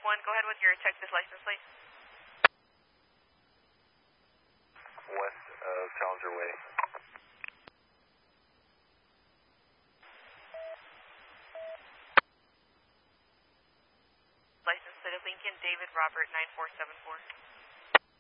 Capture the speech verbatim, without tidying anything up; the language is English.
one, go ahead with your Texas license plate. West of Challenger Way. License plate of Lincoln, David Robert nine four seven four.